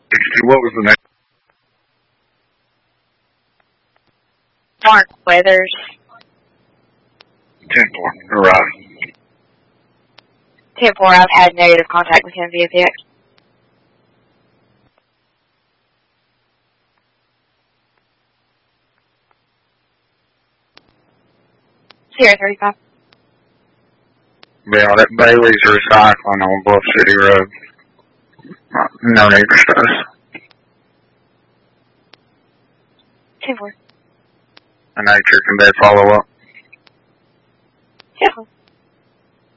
What was the name? Mark Weathers. 10-4. Right. 10-4, I've had negative contact with him via text. Sierra 35. Yeah, that Bailey's Recycling on Bluff City Road. No need for stuff. 10-4. A nature can they follow up? Yeah.